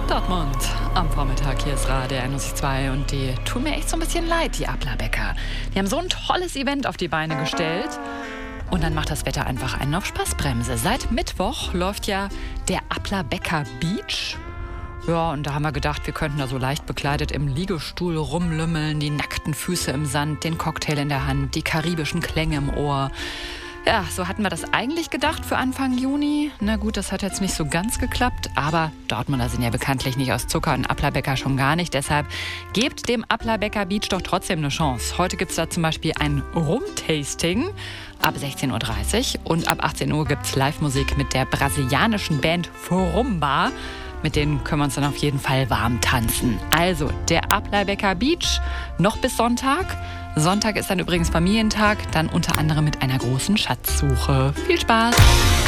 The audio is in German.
Dortmund. Am Vormittag, hier ist Radio 102 und die tun mir echt so ein bisschen leid, die Appler-Bäcker. Die haben so ein tolles Event auf die Beine gestellt und dann macht das Wetter einfach einen auf Spaßbremse. Seit Mittwoch läuft ja der Appler-Bäcker Beach. Ja, und da haben wir gedacht, wir könnten da so leicht bekleidet im Liegestuhl rumlümmeln, die nackten Füße im Sand, den Cocktail in der Hand, die karibischen Klänge im Ohr. Ja, so hatten wir das eigentlich gedacht für Anfang Juni. Na gut, das hat jetzt nicht so ganz geklappt, aber Dortmunder sind ja bekanntlich nicht aus Zucker und Appler-Bäcker schon gar nicht. Deshalb gebt dem Appler-Bäcker Beach doch trotzdem eine Chance. Heute gibt es da zum Beispiel ein Rum-Tasting ab 16.30 Uhr und ab 18 Uhr gibt es Live-Musik mit der brasilianischen Band Forumba. Mit denen können wir uns dann auf jeden Fall warm tanzen. Also, der Appler-Bäcker Beach noch bis Sonntag. Sonntag ist dann übrigens Familientag, dann unter anderem mit einer großen Schatzsuche. Viel Spaß!